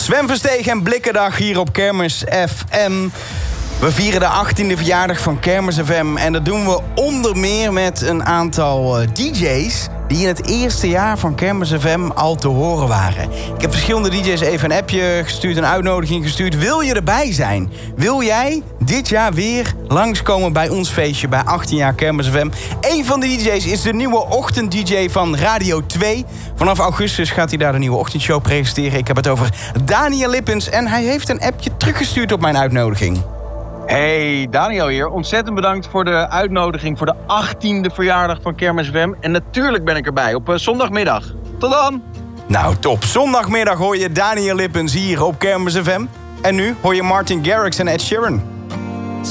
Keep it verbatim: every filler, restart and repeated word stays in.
Sven Versteeg en Blikkendag hier op Kermis F M. We vieren de achttiende verjaardag van Kermis F M. En dat doen we onder meer met een aantal uh, D J's... die in het eerste jaar van Kermis F M al te horen waren. Ik heb verschillende D J's even een appje gestuurd, een uitnodiging gestuurd. Wil je erbij zijn? Wil jij dit jaar weer langskomen bij ons feestje bij achttien jaar Kermis F M? Een van de D J's is de nieuwe ochtend-D J van Radio twee. Vanaf augustus gaat hij daar de nieuwe ochtendshow presenteren. Ik heb het over Daniel Lippens en hij heeft een appje teruggestuurd op mijn uitnodiging. Hey, Daniel hier. Ontzettend bedankt voor de uitnodiging voor de achttiende verjaardag van Kermis F M. En natuurlijk ben ik erbij op uh, zondagmiddag. Tot dan! Nou, top. Zondagmiddag hoor je Daniel Lippens hier op Kermis F M. En nu hoor je Martin Garrix en Ed Sheeran.